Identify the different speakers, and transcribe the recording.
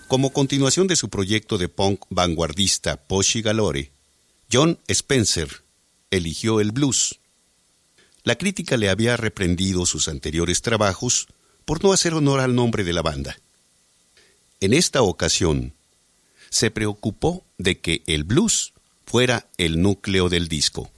Speaker 1: Como continuación de su proyecto de punk vanguardista Poshi Galore, Jon Spencer eligió el blues. La crítica le había reprendido sus anteriores trabajos por no hacer honor al nombre de la banda. En esta ocasión, se preocupó de que el blues fuera el núcleo del disco.